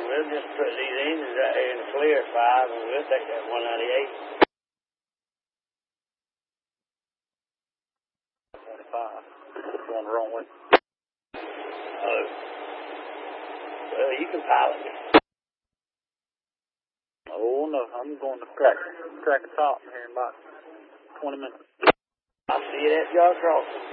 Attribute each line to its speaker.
Speaker 1: We'll just put these engines right here in the clear at 5, and we'll take that 198.
Speaker 2: 25. Going the wrong way.
Speaker 1: Oh. Well, you can pilot me.
Speaker 2: Oh, no. I'm going to crack the top here in about 20 minutes.
Speaker 1: I'll see you at your crossing.